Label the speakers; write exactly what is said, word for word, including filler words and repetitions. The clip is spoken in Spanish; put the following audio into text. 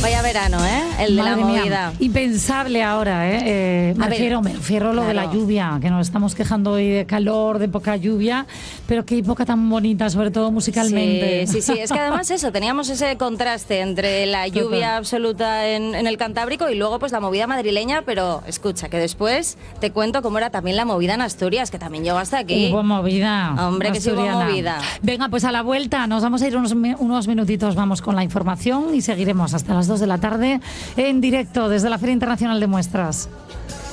Speaker 1: Vaya verano, ¿eh? El de
Speaker 2: Madre
Speaker 1: la movida.
Speaker 2: Mía. Impensable ahora, ¿eh? eh me,
Speaker 1: A
Speaker 2: refiero,
Speaker 1: ver,
Speaker 2: me refiero a lo
Speaker 1: claro.
Speaker 2: de la lluvia, que nos estamos quejando hoy de calor, de poca lluvia, pero qué época tan bonita, sobre todo musicalmente.
Speaker 1: Sí, sí, sí. Es que además eso, teníamos ese contraste entre la lluvia
Speaker 2: Total.
Speaker 1: absoluta en, en el Cantábrico y luego pues la movida madrileña, pero escucha, que después te cuento cómo era también la movida en Asturias, que también llegó hasta aquí.
Speaker 2: Hubo movida.
Speaker 1: Hombre, que sí hubo
Speaker 2: asturiana.
Speaker 1: movida.
Speaker 2: Venga, pues a la vuelta nos vamos a ir unos, unos minutitos, vamos con la información y seguiremos hasta las dos de la tarde en directo desde la Feria Internacional de Muestras.